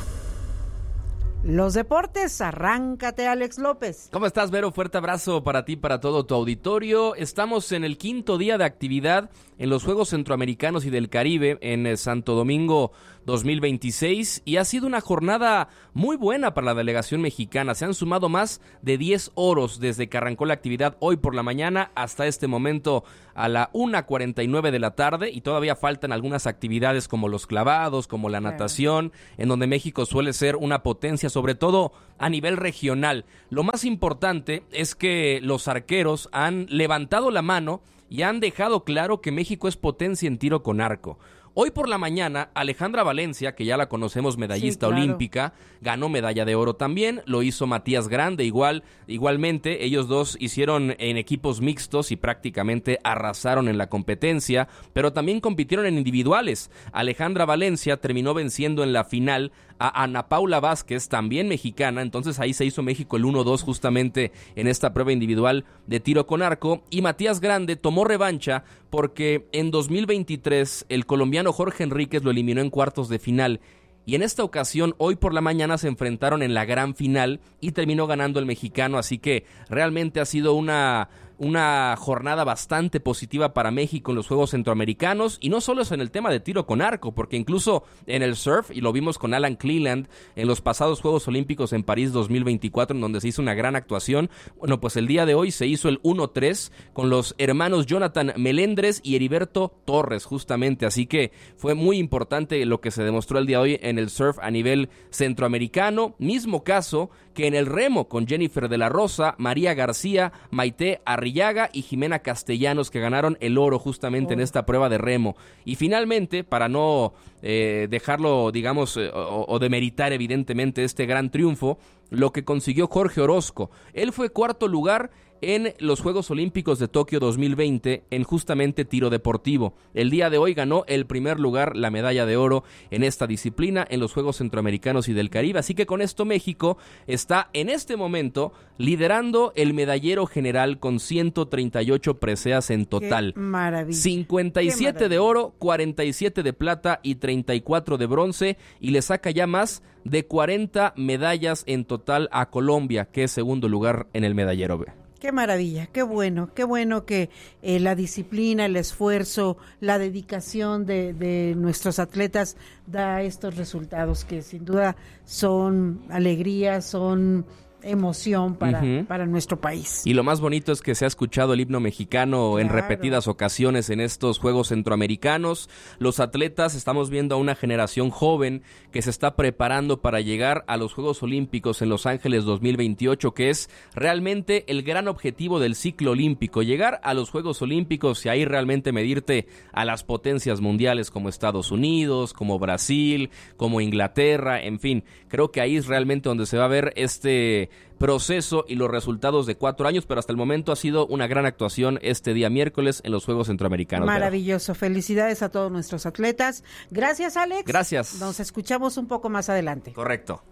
Los deportes, arráncate, Alex López. ¿Cómo estás, Vero? Fuerte abrazo para ti, para todo tu auditorio. Estamos en el quinto día de actividad en los Juegos Centroamericanos y del Caribe en Santo Domingo dos mil veintiséis y ha sido una jornada muy buena para la delegación mexicana. Se han sumado más de diez oros desde que arrancó la actividad hoy por la mañana hasta este momento a la una cuarenta y nueve de la tarde y todavía faltan algunas actividades como los clavados, como la natación, en donde México suele ser una potencia, sobre todo a nivel regional. Lo más importante es que los arqueros han levantado la mano y han dejado claro que México es potencia en tiro con arco. Hoy por la mañana, Alejandra Valencia, que ya la conocemos, medallista sí, claro. olímpica, ganó medalla de oro también, lo hizo Matías Grande, igual, igualmente, ellos dos hicieron en equipos mixtos y prácticamente arrasaron en la competencia, pero también compitieron en individuales. Alejandra Valencia terminó venciendo en la final a Ana Paula Vázquez, también mexicana, entonces ahí se hizo México el uno dos justamente en esta prueba individual de tiro con arco, y Matías Grande tomó revancha porque en dos mil veintitrés el colombiano Jorge Enríquez lo eliminó en cuartos de final y en esta ocasión hoy por la mañana se enfrentaron en la gran final y terminó ganando el mexicano, así que realmente ha sido una una jornada bastante positiva para México en los Juegos Centroamericanos, y no solo es en el tema de tiro con arco, porque incluso en el surf, y lo vimos con Alan Cleland en los pasados Juegos Olímpicos en París dos mil veinticuatro, en donde se hizo una gran actuación. Bueno, pues el día de hoy se hizo el uno tres con los hermanos Jonathan Melendres y Heriberto Torres, justamente, así que fue muy importante lo que se demostró el día de hoy en el surf a nivel centroamericano. Mismo caso que en el remo con Jennifer de la Rosa, María García, Maite Arrillaga y Jimena Castellanos, que ganaron el oro justamente oh. en esta prueba de remo. Y finalmente, para no eh, dejarlo, digamos, eh, o, o demeritar evidentemente este gran triunfo, lo que consiguió Jorge Orozco. Él fue cuarto lugar en los Juegos Olímpicos de Tokio dos mil veinte en justamente tiro deportivo. El día de hoy ganó el primer lugar, la medalla de oro en esta disciplina en los Juegos Centroamericanos y del Caribe, así que con esto México está en este momento liderando el medallero general con ciento treinta y ocho preseas en total. ¡Qué maravilla! cincuenta y siete Qué de oro, cuarenta y siete de plata y treinta y cuatro de bronce, y le saca ya más de cuarenta medallas en total a Colombia, que es segundo lugar en el medallero B. Qué maravilla, qué bueno, qué bueno que eh, la disciplina, el esfuerzo, la dedicación de, de nuestros atletas da estos resultados que sin duda son alegría, son emoción para, uh-huh. para nuestro país. Y lo más bonito es que se ha escuchado el himno mexicano claro. en repetidas ocasiones en estos Juegos Centroamericanos. Los atletas, estamos viendo a una generación joven que se está preparando para llegar a los Juegos Olímpicos en Los Ángeles dos mil veintiocho, que es realmente el gran objetivo del ciclo olímpico, llegar a los Juegos Olímpicos y ahí realmente medirte a las potencias mundiales como Estados Unidos, como Brasil, como Inglaterra, en fin, creo que ahí es realmente donde se va a ver este proceso y los resultados de cuatro años, pero hasta el momento ha sido una gran actuación este día miércoles en los Juegos Centroamericanos. Maravilloso, felicidades a todos nuestros atletas. Gracias, Alex. Gracias. Nos escuchamos un poco más adelante. Correcto.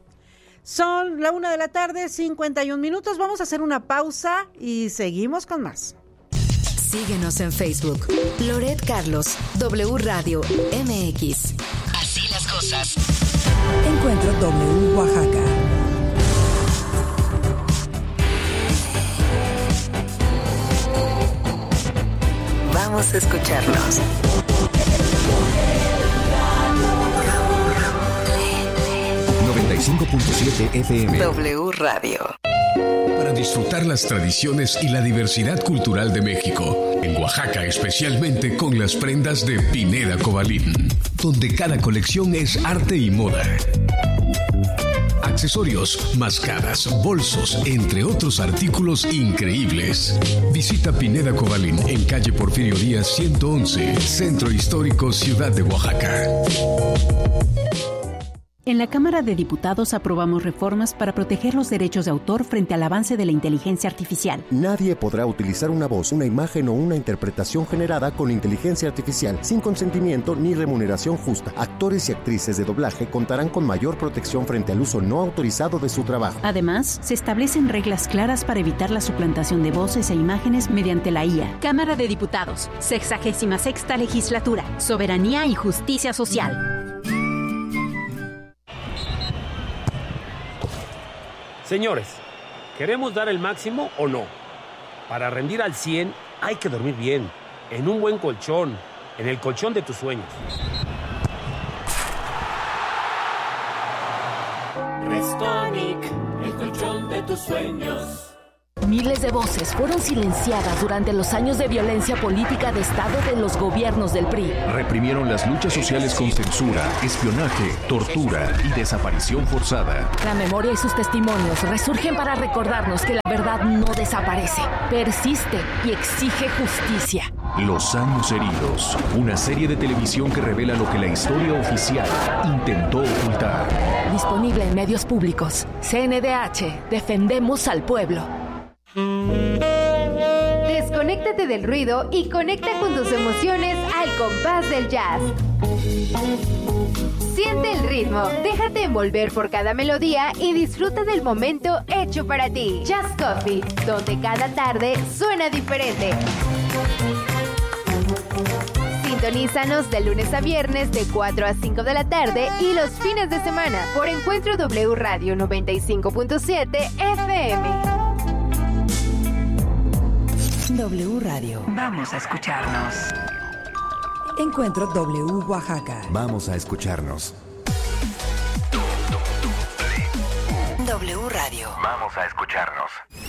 Son la una de la tarde, cincuenta y un minutos. Vamos a hacer una pausa y seguimos con más. Síguenos en Facebook. Loret Carlos, W Radio M X. Así las cosas. Encuentro W Oaxaca. Vamos a escucharnos. noventa y cinco punto siete F M. W Radio. Para disfrutar las tradiciones y la diversidad cultural de México, en Oaxaca especialmente con las prendas de Pineda Cobalín, donde cada colección es arte y moda. accesorios, mascadas, bolsos, entre otros artículos increíbles. Visita Pineda Cobalín en calle Porfirio Díaz ciento once, Centro Histórico, Ciudad de Oaxaca. En la Cámara de Diputados aprobamos reformas para proteger los derechos de autor frente al avance de la inteligencia artificial. Nadie podrá utilizar una voz, una imagen o una interpretación generada con inteligencia artificial sin consentimiento ni remuneración justa. Actores y actrices de doblaje contarán con mayor protección frente al uso no autorizado de su trabajo. Además, se establecen reglas claras para evitar la suplantación de voces e imágenes mediante la I A. Cámara de Diputados, sexagésima sexta legislatura, soberanía y justicia social. Señores, ¿queremos dar el máximo o no? Para rendir al cien hay que dormir bien, en un buen colchón, en el colchón de tus sueños. Restonic, el colchón de tus sueños. Miles de voces fueron silenciadas durante los años de violencia política de Estado de los gobiernos del P R I. Reprimieron las luchas sociales con censura, espionaje, tortura y desaparición forzada. La memoria y sus testimonios resurgen para recordarnos que la verdad no desaparece, persiste y exige justicia. Los años heridos, una serie de televisión que revela lo que la historia oficial intentó ocultar. Disponible en medios públicos. C N D H, defendemos al pueblo. Desconéctate del ruido y conecta con tus emociones al compás del jazz. Siente el ritmo, déjate envolver por cada melodía y disfruta del momento hecho para ti. Jazz Coffee, donde cada tarde suena diferente. Sintonízanos de lunes a viernes de cuatro a cinco de la tarde y los fines de semana por Encuentro W Radio noventa y cinco punto siete F M. W Radio. Vamos a escucharnos. Encuentro W Oaxaca. Vamos a escucharnos. W Radio. Vamos a escucharnos.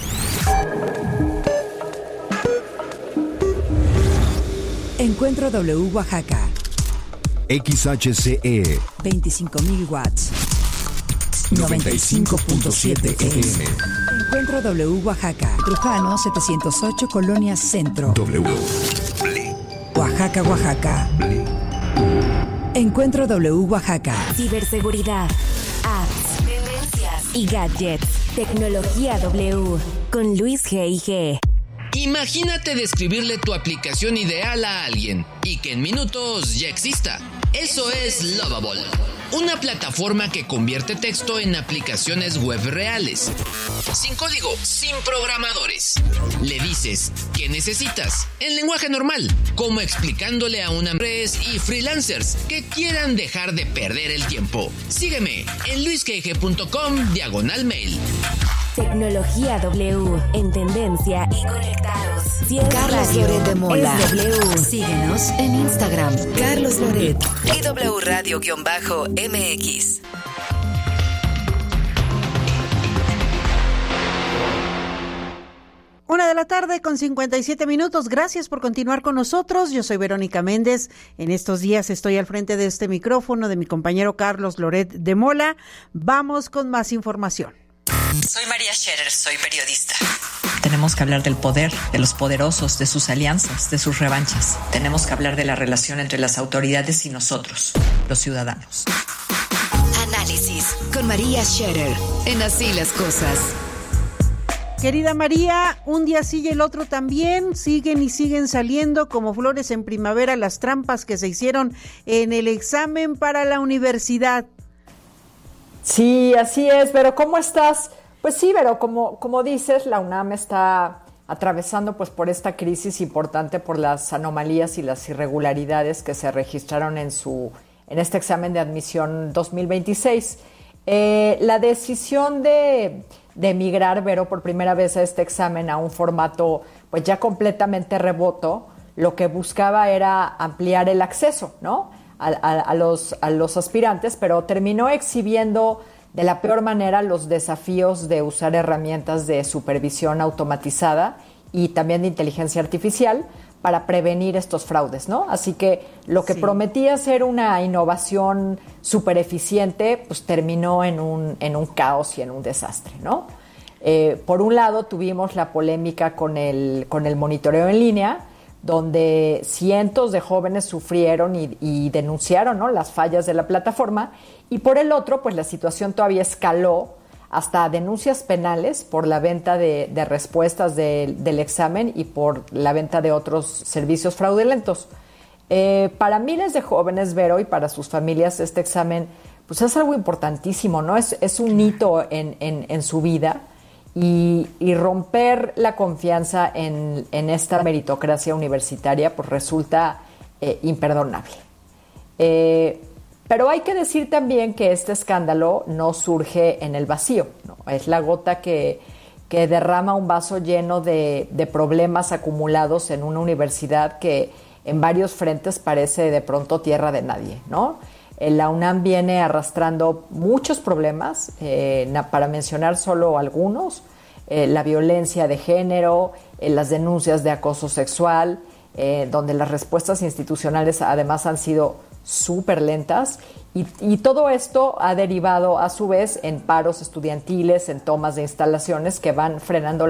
Encuentro W Oaxaca. X H C E. veinticinco mil watts. noventa y cinco punto siete F M. Encuentro W Oaxaca. Trujano setecientos ocho, Colonia Centro. W. Oaxaca, Oaxaca. Encuentro W Oaxaca. Ciberseguridad, apps, tendencias y gadgets. Tecnología W con Luis G I G. Imagínate describirle tu aplicación ideal a alguien y que en minutos ya exista. Eso es Lovable, una plataforma que convierte texto en aplicaciones web reales. Sin código, sin programadores. Le dices ¿qué necesitas? En lenguaje normal, como explicándole a una empresa y freelancers que quieran dejar de perder el tiempo. Sígueme en luisgg.com diagonal mail. Tecnología W, en tendencia y conectados. Carlos Loret de Mola. Es W. Síguenos en Instagram. Carlos Loret. Y W Radio-M X. Una de la tarde con cincuenta y siete minutos. Gracias por continuar con nosotros. Yo soy Verónica Méndez. En estos días estoy al frente de este micrófono de mi compañero Carlos Loret de Mola. Vamos con más información. Soy María Scherer, soy periodista. Tenemos que hablar del poder, de los poderosos, de sus alianzas, de sus revanchas. Tenemos que hablar de la relación entre las autoridades y nosotros, los ciudadanos. Análisis con María Scherer en Así las Cosas. Querida María, un día sí y el otro también, siguen y siguen saliendo como flores en primavera las trampas que se hicieron en el examen para la universidad. Sí, así es, Vero, ¿cómo estás? Pues sí, Vero, como, como dices, la UNAM está atravesando pues por esta crisis importante por las anomalías y las irregularidades que se registraron en su en este examen de admisión dos mil veintiséis. Eh, la decisión de, de migrar, Vero, por primera vez a este examen a un formato pues ya completamente remoto, lo que buscaba era ampliar el acceso, ¿no?, A, a, a, los, a los aspirantes, pero terminó exhibiendo de la peor manera los desafíos de usar herramientas de supervisión automatizada y también de inteligencia artificial para prevenir estos fraudes, ¿no? Así que lo que Sí. prometía ser una innovación súper eficiente, pues terminó en un, en un caos y en un desastre, ¿no? Eh, por un lado tuvimos la polémica con el, con el monitoreo en línea, donde cientos de jóvenes sufrieron y, y denunciaron, ¿no?, las fallas de la plataforma, y por el otro, pues la situación todavía escaló hasta denuncias penales por la venta de, de respuestas de, del examen y por la venta de otros servicios fraudulentos. Eh, para miles de jóvenes, Vero, y para sus familias, este examen pues es algo importantísimo, ¿no? Es, es un hito en, en, en su vida, y, y romper la confianza en, en esta meritocracia universitaria pues resulta eh, imperdonable. Eh, Pero hay que decir también que este escándalo no surge en el vacío, ¿no? Es la gota que, que derrama un vaso lleno de, de problemas acumulados en una universidad que en varios frentes parece de pronto tierra de nadie, ¿no? La UNAM viene arrastrando muchos problemas, eh, para mencionar solo algunos, eh, la violencia de género, eh, las denuncias de acoso sexual, eh, donde las respuestas institucionales además han sido súper lentas, y, y todo esto ha derivado a su vez en paros estudiantiles, en tomas de instalaciones que van frenando